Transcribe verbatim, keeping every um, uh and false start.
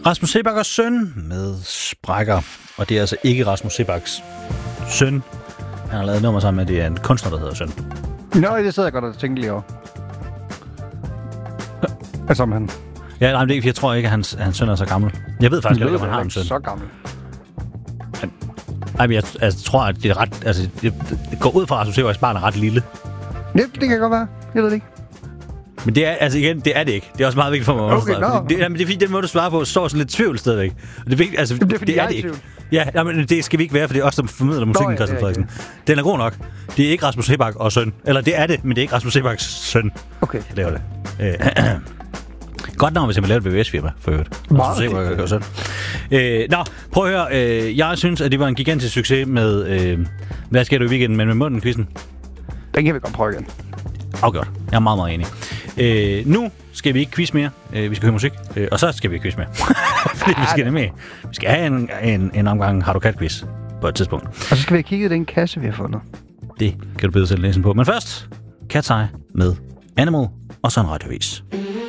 Rasmus Seebach og søn med Sprækker. Og det er altså ikke Rasmus Seebachs søn. Han har lavet nummer sammen med, det er en kunstner, der hedder søn. Nå, det sidder jeg godt og tænker lige over. Altså om han... Ja, nej, det er, jeg tror ikke, at hans, hans søn er så gammel. Jeg ved faktisk ikke, om han har en søn. Så gammel. Nej, men jeg altså, tror, at det er ret... Altså, det, det går ud fra, at Rasmus Seebachs barn er ret lille. Ja, det kan godt være. Jeg ved det ikke. Men det er, altså igen, det er det ikke. Det er også meget vigtigt for mig at okay, understrege. Det, jamen, det er fordi, den måde, du svarer på, står sådan lidt tvivl stadigvæk. Det er vigtigt, altså, det er, fordi det er det ikke. Ja, jamen, det skal vi ikke være, for det er også der formidler musikken, ja, Christian Frederiksen. Den er god nok. Det er ikke Rasmus Seebach og søn. Eller det er det, men det er ikke Rasmus Seebachs søn. Okay. Det er det. Øh, godt navn, hvis jeg vil lave et V V S-firma, for øvrigt. Rasmus Seebach og søn. Øh, nå, prøv at høre. Øh, jeg synes, at det var en gigantisk succes med... Øh, hvad sker du i weekenden, men med munden-quizzen? Den kan vi godt prøve igen. Afgjort. Jeg er meget, meget enig. Øh, nu skal vi ikke quiz mere. Øh, vi skal høre musik. Øh, og så skal vi ikke quiz mere. Fordi vi skal med. Vi skal have en, en, en omgang Har du kat-quiz på et tidspunkt. Og så skal vi have kigget den kasse, vi har fundet. Det kan du bede selv læse på. Men først, Cat's Eye med Animal og så en radiovis.